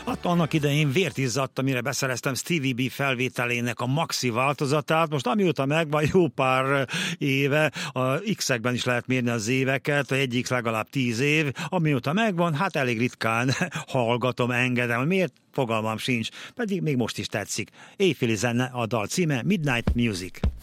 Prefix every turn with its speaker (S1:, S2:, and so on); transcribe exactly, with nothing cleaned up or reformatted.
S1: Hát annak idején vért izzadt, amire beszereztem Stevie B felvételének a maxi változatát. Most amióta megvan jó pár éve, a X-ekben is lehet mérni az éveket, egy X legalább tíz év, amióta megvan, hát elég ritkán hallgatom, engedem. Miért? Fogalmam sincs, pedig még most is tetszik. Éjféli zene a dal címe, Midnight Music.